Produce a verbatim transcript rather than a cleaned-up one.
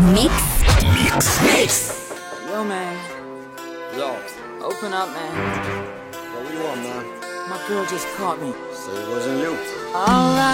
Mix. Mix. Mix. Yo, man. Yo. Open up, man. Yo, what you want, man? My girl just caught me. Say it wasn't you. Alright.